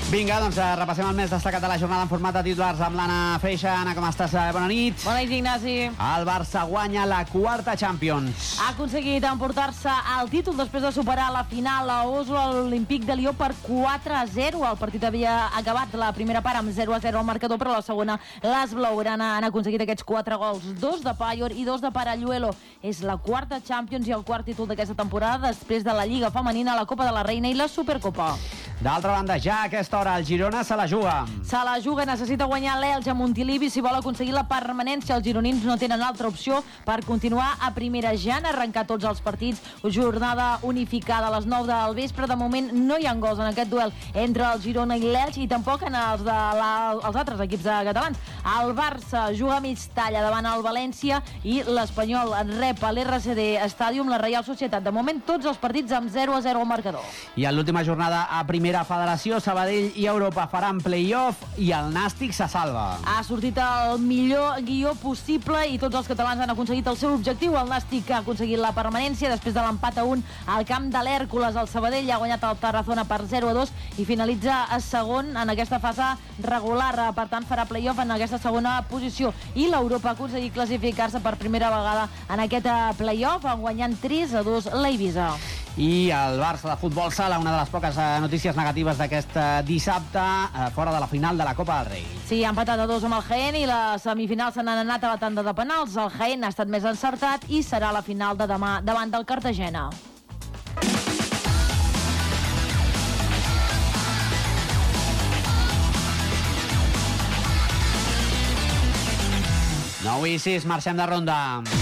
Vinga, doncs repassem el més destacat de la jornada en format de titulars amb l'Anna Freixa. Anna, com estàs? Bona nit. Bona nit, Ignasi. El Barça guanya la quarta Champions. Ha aconseguit emportar-se el títol després de superar la final a Oslo a l'Olímpic de Lió per 4-0. El partit havia acabat la primera part amb 0-0 al marcador, però la segona les blaugrana han aconseguit aquests 4 gols, 2 de Paior i 2 de Paralluelo. És la quarta Champions i el quart títol d'aquesta temporada després de la Lliga Femenina, la Copa de la Reina i la Supercopa. D'altra banda, ja a aquesta hora el Girona se la juga. Se la juga, necessita guanyar l'Elx a Montilivi si vol aconseguir la permanència. Els gironins no tenen altra opció per continuar a primera. Ja han arrencat tots els partits. Jornada unificada a les 9 del vespre. De moment no hi ha gols en aquest duel entre el Girona i l'Elx i tampoc en els altres equips catalans. El Barça juga a mig talla davant el València i l'Espanyol rep a l'RCD Stadium la Reial Societat. De moment tots els partits amb 0-0 al marcador. I en l'última jornada a primera federació, Sabadell i Europa faran play-off i el Nàstic se salva. Ha sortit el millor guió possible i tots els catalans han aconseguit el seu objectiu. El Nàstic ha aconseguit la permanència després de l'empat a 1 al camp de l'Hèrcules. El Sabadell ha guanyat el Tarazona per 0-2 i finalitza a segon en aquesta fase regular. Per tant, farà play-off en aquesta segona posició. I l'Europa ha aconseguit classificar-se per primera vegada en aquest play-off, guanyant 3-2 l'Eivissa. I el Barça de futbol sala, una de les poques notícies negatives d'aquest dissabte, fora de la final de la Copa del Rei. Sí, ha empatat a 2 amb el Jaén i les semifinals se n'han anat a la tanda de penals. El Jaén ha estat més encertat i serà la final de demà davant del Cartagena. Nou i 6, marxem de ronda.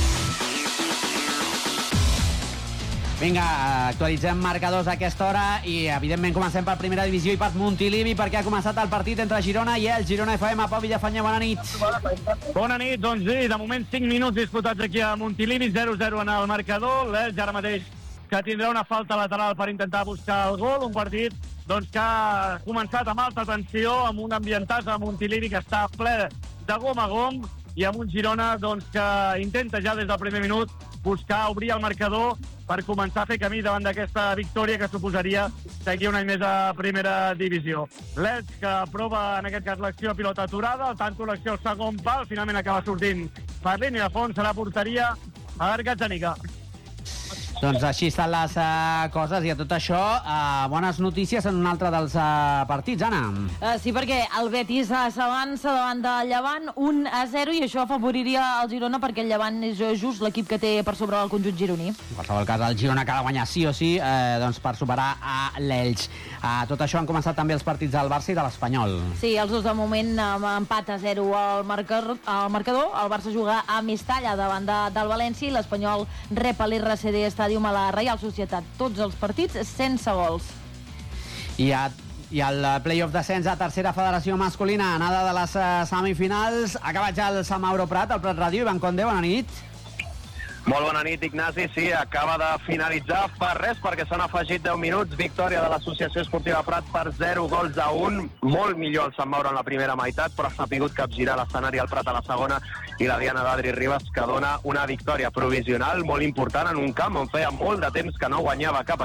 Vinga, actualitzem marcadors a aquesta hora i, evidentment, comencem per primera divisió i per Montilivi perquè ha començat el partit entre Girona i el Girona FM. Pau Villafaña, bona nit. Bona nit, doncs sí, de moment 5 minuts disputats aquí a Montilivi, 0-0 en el marcador. L'Elx ara mateix que tindrà una falta lateral per intentar buscar el gol, un partit doncs, que ha començat amb alta tensió, amb un ambientat a Montilivi que està ple de gom a gom i amb un Girona doncs, que intenta ja des del primer minut buscar obrir el marcador per començar a fer camí davant d'aquesta victòria que suposaria seguir un any més a primera divisió. L'Elx que prova en aquest cas l'acció a pilota aturada, al tanto l'acció al segon pal, finalment acaba sortint per línia de fons, serà porteria a Gatzanica. Doncs així estan les coses i a tot això, bones notícies en un altre dels partits, Anna. Sí, perquè el Betis s'avança davant del Llevant 1-0 i això afavoriria el Girona perquè el Llevant és just l'equip que té per sobre el conjunt gironí. En qualsevol cas, el Girona que ha de guanyar sí o sí doncs per superar a l'Elx. Tot això han començat també els partits del Barça i de l'Espanyol. Sí, els dos de moment amb empat a 0 al marcador. El Barça juga a Mestalla davant del València i l'Espanyol rep a l'RCD Stadium a la Reial Societat. Tots els partits sense gols. I el play-off d'ascens a tercera federació masculina, anada de les semifinals. Ha acabat ja el Sant Mauro Prat, el Prat Ràdio. Ivan Conde, bona nit. Molt bona nit, Ignasi. Sí, acaba de finalitzar fa res perquè s'han afegit 10 minuts. Victòria de l'Associació Esportiva Prat per 0-1. Molt millor el Sant Mauro en la primera meitat, però ha sabut capgirar l'escenari al Prat a la segona i la Diana d'Adri Ribas que dona una victòria provisional molt important en un camp on feia molt de temps que no guanyava cap